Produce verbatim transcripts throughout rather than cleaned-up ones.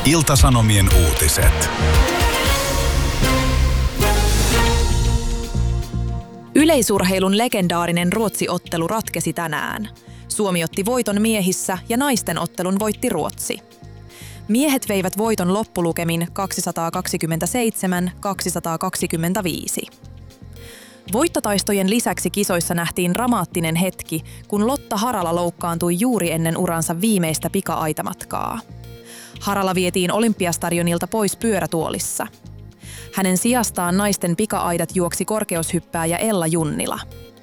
Ilta-Sanomien uutiset. Yleisurheilun legendaarinen Ruotsi-ottelu ratkesi tänään. Suomi otti voiton miehissä ja naisten ottelun voitti Ruotsi. Miehet veivät voiton loppulukemin kaksisataakaksikymmentäseitsemän kaksisataakaksikymmentäviisi. Voittotaistojen lisäksi kisoissa nähtiin dramaattinen hetki, kun Lotta Harala loukkaantui juuri ennen uransa viimeistä pika-aitamatkaa. Harala vietiin Olympiastadionilta pois pyörätuolissa. Hänen sijastaan naisten pika-aidat juoksi korkeushyppääjä Ella Junnila.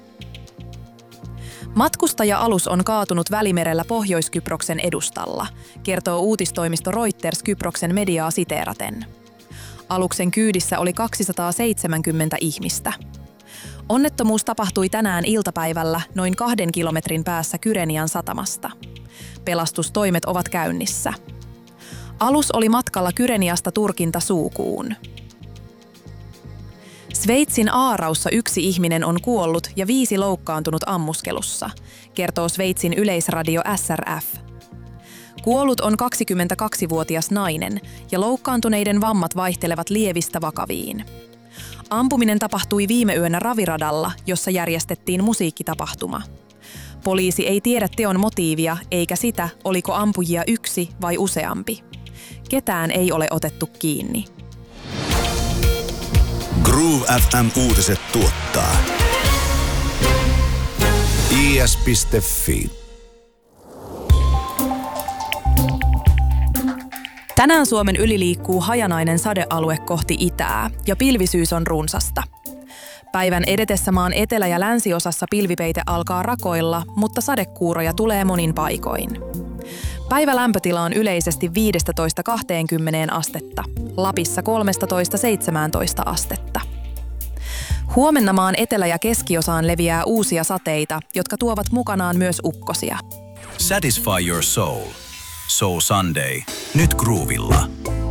Matkustaja-alus on kaatunut Välimerellä Pohjois-Kyproksen edustalla, kertoo uutistoimisto Reuters Kyproksen mediaa siteeraten. Aluksen kyydissä oli kaksisataaseitsemänkymmentä ihmistä. Onnettomuus tapahtui tänään iltapäivällä noin kahden kilometrin päässä Kyrenian satamasta. Pelastustoimet ovat käynnissä. Alus oli matkalla Kyreniasta Turkinta Suukuun. Sveitsin Aaraussa yksi ihminen on kuollut ja viisi loukkaantunut ammuskelussa, kertoo Sveitsin yleisradio S R F. Kuollut on kaksikymmentäkaksivuotias nainen ja loukkaantuneiden vammat vaihtelevat lievistä vakaviin. Ampuminen tapahtui viime yönä raviradalla, jossa järjestettiin musiikkitapahtuma. Poliisi ei tiedä teon motiivia eikä sitä, oliko ampujia yksi vai useampi. Ketään ei ole otettu kiinni. Groove F M-uutiset tuottaa I S piste Fi. Tänään Suomen yli liikkuu hajanainen sadealue kohti itää ja pilvisyys on runsasta. Päivän edetessä maan etelä- ja länsiosassa pilvipeite alkaa rakoilla, mutta sadekuuroja tulee monin paikoin. Päivälämpötila on yleisesti viisitoista kaksikymmentä astetta, Lapissa kolmetoista seitsemäntoista astetta. Huomenna maan etelä- ja keskiosaan leviää uusia sateita, jotka tuovat mukanaan myös ukkosia. Satisfy your soul. Soul Sunday. Nyt Groovilla.